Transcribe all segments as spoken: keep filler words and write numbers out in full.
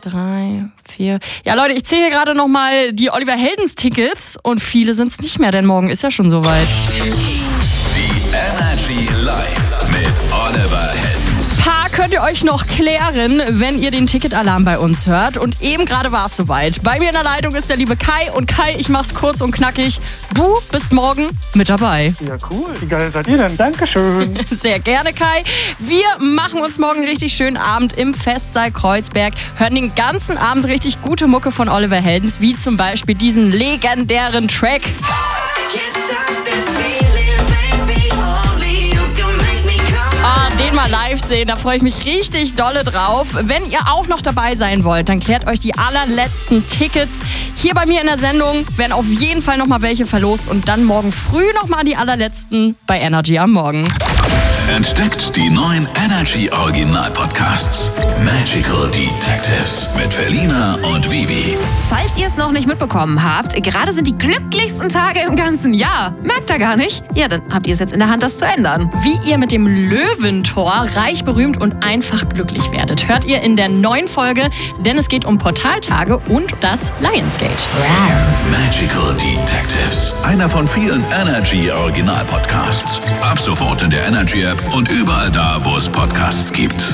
drei, vier. Ja, Leute, ich zähle hier gerade nochmal die Oliver Heldens Tickets und viele sind es nicht mehr, denn morgen ist ja schon soweit. Die Energy Live mit Oliver Heldens. Paar könnt ihr euch noch klären, wenn ihr den Ticketalarm bei uns hört. Und eben gerade war es soweit. Bei mir in der Leitung ist der liebe Kai. Und Kai, ich mach's kurz und knackig. Du bist morgen mit dabei. Ja, cool. Wie geil seid ihr denn? Dankeschön. Sehr gerne, Kai. Wir machen uns morgen einen richtig schönen Abend im Festsaal Kreuzberg. Hören den ganzen Abend richtig gute Mucke von Oliver Heldens, wie zum Beispiel diesen legendären Track. Den mal live sehen, da freue ich mich richtig dolle drauf. Wenn ihr auch noch dabei sein wollt, dann klärt euch die allerletzten Tickets. Hier bei mir in der Sendung werden auf jeden Fall noch mal welche verlost und dann morgen früh noch mal die allerletzten bei Energy am Morgen. Entdeckt die neuen Energy Original Podcasts. Magical Detectives mit Felina und Vivi. Falls ihr es noch nicht mitbekommen habt, gerade sind die glücklichsten Tage im ganzen Jahr. Merkt ihr gar nicht? Ja, dann habt ihr es jetzt in der Hand, das zu ändern. Wie ihr mit dem Löwentor reich, berühmt und einfach glücklich werdet, hört ihr in der neuen Folge, denn es geht um Portaltage und das Lionsgate. Magical Detectives. Einer von vielen Energy Original Podcasts. Ab sofort in der Energy App und überall da, wo es Podcasts gibt.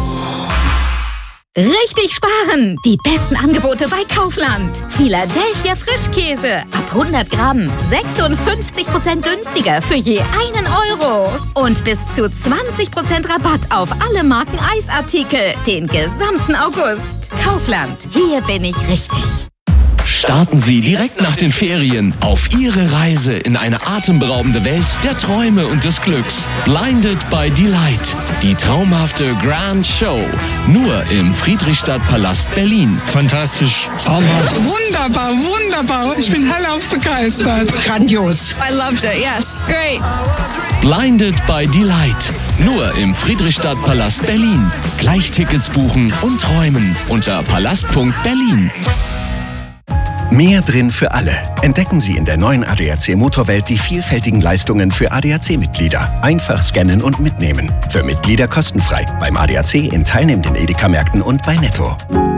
Richtig sparen! Die besten Angebote bei Kaufland. Philadelphia Frischkäse ab hundert Gramm sechsundfünfzig Prozent günstiger für je einen Euro. Und bis zu zwanzig Prozent Rabatt auf alle Marken Eisartikel den gesamten August. Kaufland, hier bin ich richtig. Starten Sie direkt nach den Ferien auf Ihre Reise in eine atemberaubende Welt der Träume und des Glücks. Blinded by Delight. Die traumhafte Grand Show. Nur im Friedrichstadtpalast Berlin. Fantastisch. Traumhaft. Wunderbar, wunderbar. Ich bin hellauf begeistert. Grandios. I loved it, yes. Great. Blinded by Delight. Nur im Friedrichstadtpalast Berlin. Gleich Tickets buchen und träumen unter palast punkt berlin. Mehr drin für alle. Entdecken Sie in der neuen A D A C Motorwelt die vielfältigen Leistungen für A D A C-Mitglieder. Einfach scannen und mitnehmen. Für Mitglieder kostenfrei. Beim A D A C in teilnehmenden Edeka-Märkten und bei Netto.